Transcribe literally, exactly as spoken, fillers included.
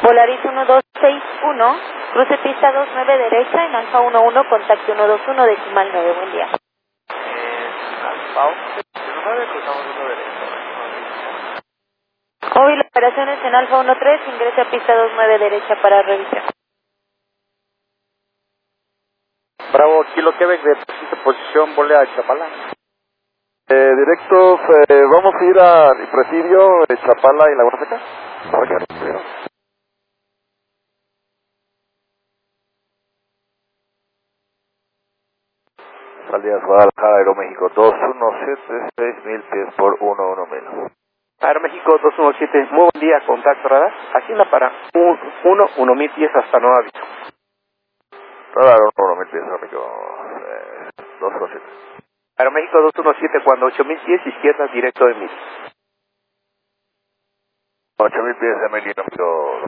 Volaris uno dos seis uno, cruce pista dos nueve derecha en Alfa uno uno, contacto uno dos uno, decimal nueve, buen día. En Alfa uno nueve, cruzamos uno derecha. Móvil operaciones en Alfa uno tres, ingresa a pista dos nueve derecha para revisión. Bravo, Kilo Quebec de posición, vole a Chapala. Eh, directos, eh, vamos a ir a Presidio, eh, Chapala y Laguna Seca. Para que recibieron. Salidas Guadalajara, Aeroméxico dos uno siete, seis mil pies por uno uno menos. Aeroméxico dos uno siete, muy buen día, contacto radar. Agenda para uno uno mil pies hasta nuevo aviso. Radar uno mil pies, Aeroméxico eh, dos uno siete. Aeroméxico dos uno siete, cuando ocho mil pies, izquierda, directo de mil. ocho mil pies de Aeroméxico